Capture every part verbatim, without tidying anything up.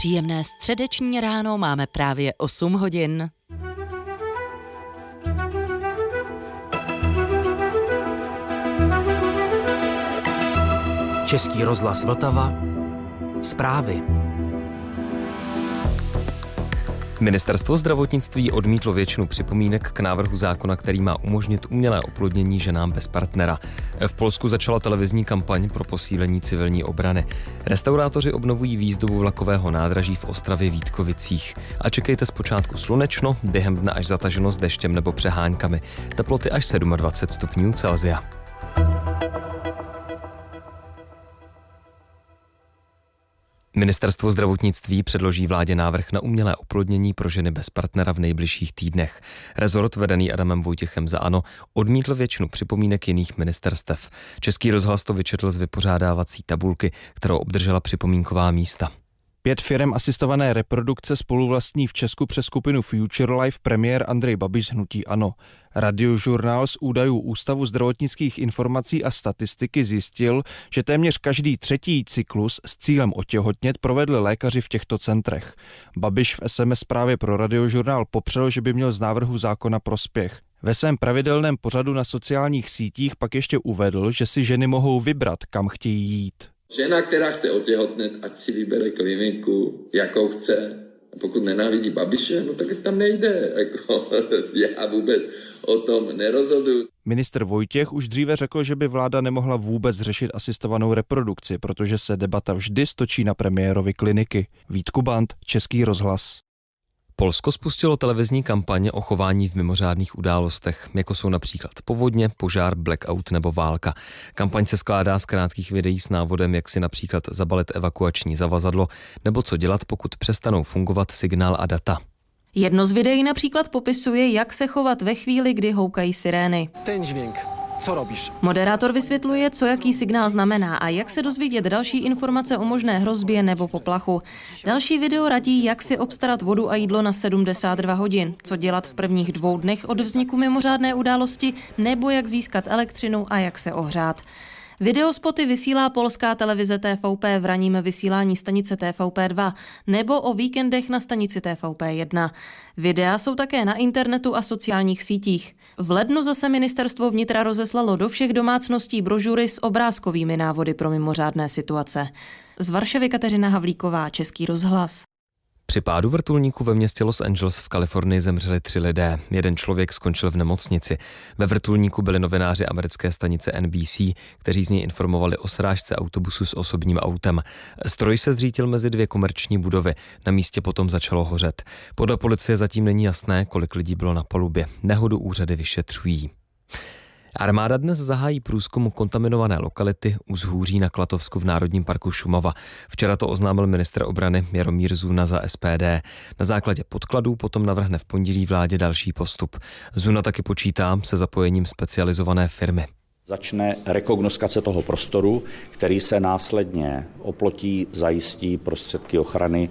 Příjemné středeční ráno, máme právě osm hodin. Český rozhlas Vltava. Zprávy. Ministerstvo zdravotnictví odmítlo většinu připomínek k návrhu zákona, který má umožnit umělé oplodnění ženám bez partnera. V Polsku začala televizní kampaň pro posílení civilní obrany. Restaurátoři obnovují výzdobu vlakového nádraží v Ostravě Vítkovicích. A čekejte zpočátku slunečno, během dne až zataženo s deštěm nebo přeháňkami. Teploty až dvacet sedm stupňů Celsia. Ministerstvo zdravotnictví předloží vládě návrh na umělé oplodnění pro ženy bez partnera v nejbližších týdnech. Rezort vedený Adamem Vojtěchem za ANO odmítl většinu připomínek jiných ministerstev. Český rozhlas to vyčetl z vypořádávací tabulky, kterou obdržela připomínková místa. Pět firem asistované reprodukce spoluvlastní v Česku přes skupinu Future Life premiér Andrej Babiš z hnutí ANO. Radiožurnál z údajů Ústavu zdravotnických informací a statistiky zjistil, že téměř každý třetí cyklus s cílem otěhotnět provedli lékaři v těchto centrech. Babiš v es em es zprávě pro Radiožurnál popřel, že by měl z návrhu zákona prospěch. Ve svém pravidelném pořadu na sociálních sítích pak ještě uvedl, že si ženy mohou vybrat, kam chtějí jít. Žena, která chce otěhotnět, ať si vybere kliniku, jakou chce. A pokud nenávidí Babiše, no tak tam nejde. Jako, já vůbec o tom nerozhoduju. Ministr Vojtěch už dříve řekl, že by vláda nemohla vůbec řešit asistovanou reprodukci, protože se debata vždy stočí na premiérovi kliniky. Vít Kubant, Český rozhlas. Polsko spustilo televizní kampaně o chování v mimořádných událostech, jako jsou například povodně, požár, blackout nebo válka. Kampaň se skládá z krátkých videí s návodem, jak si například zabalit evakuační zavazadlo, nebo co dělat, pokud přestanou fungovat signál a data. Jedno z videí například popisuje, jak se chovat ve chvíli, kdy houkají sirény. Ten dźwięk. Co robíš? Moderátor vysvětluje, co jaký signál znamená a jak se dozvědět další informace o možné hrozbě nebo poplachu. Další video radí, jak si obstarat vodu a jídlo na sedmdesát dva hodin, co dělat v prvních dvou dnech od vzniku mimořádné události, nebo jak získat elektřinu a jak se ohřát. Videospoty vysílá polská televize T V P v ranním vysílání stanice T V P dva nebo o víkendech na stanici T V P jedna. Videa jsou také na internetu a sociálních sítích. V lednu zase ministerstvo vnitra rozeslalo do všech domácností brožury s obrázkovými návody pro mimořádné situace. Z Varšavy Kateřina Havlíková, Český rozhlas. Při pádu vrtulníku ve městě Los Angeles v Kalifornii zemřeli tři lidé. Jeden člověk skončil v nemocnici. Ve vrtulníku byli novináři americké stanice N B C, kteří z něj informovali o srážce autobusu s osobním autem. Stroj se zřítil mezi dvě komerční budovy. Na místě potom začalo hořet. Podle policie zatím není jasné, kolik lidí bylo na palubě. Nehodu úřady vyšetřují. Armáda dnes zahájí průzkum kontaminované lokality u Zhůří na Klatovsku v Národním parku Šumava. Včera to oznámil ministr obrany Jaromír Zuna za S P D. Na základě podkladů potom navrhne v pondělí vládě další postup. Zuna taky počítá se zapojením specializované firmy. Začne rekognoskace toho prostoru, který se následně oplotí, zajistí prostředky ochrany,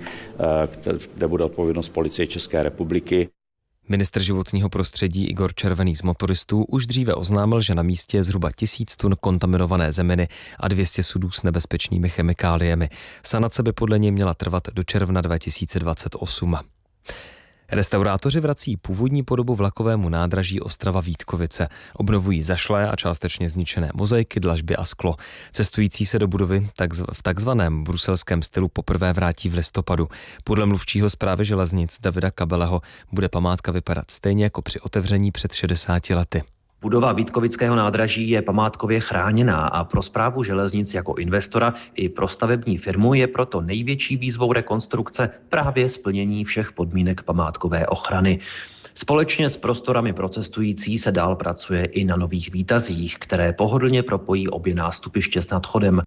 kde bude odpovědnost Policie České republiky. Ministr životního prostředí Igor Červený z motoristů už dříve oznámil, že na místě je zhruba tisíc tun kontaminované zeminy a dvě stě sudů s nebezpečnými chemikáliemi. Sanace by podle něj měla trvat do června dva tisíce dvacet osm. Restaurátoři vrací původní podobu vlakovému nádraží Ostrava Vítkovice. Obnovují zašlé a částečně zničené mozaiky, dlažby a sklo. Cestující se do budovy v takzvaném bruselském stylu poprvé vrátí v listopadu. Podle mluvčího Správy železnic Davida Kabeleho bude památka vypadat stejně jako při otevření před šedesáti lety. Budova Vítkovického nádraží je památkově chráněná a pro Správu železnic jako investora i pro stavební firmu je proto největší výzvou rekonstrukce právě splnění všech podmínek památkové ochrany. Společně s prostorami pro cestující se dál pracuje i na nových výtazích, které pohodlně propojí obě nástupiště s nadchodem.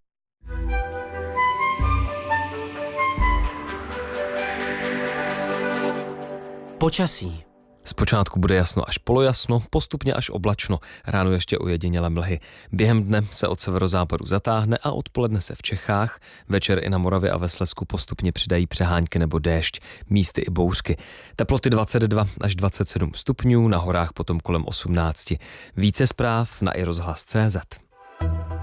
Počasí. Zpočátku bude jasno až polojasno, postupně až oblačno, ráno ještě ojedinělé mlhy. Během dne se od severozápadu zatáhne a odpoledne se v Čechách, večer i na Moravě a ve Slezsku postupně přidají přehánky nebo déšť, místy i bouřky. Teploty dvacet dva až dvacet sedm stupňů, na horách potom kolem osmnáct. Více zpráv na i rozhlas tečka cé zet.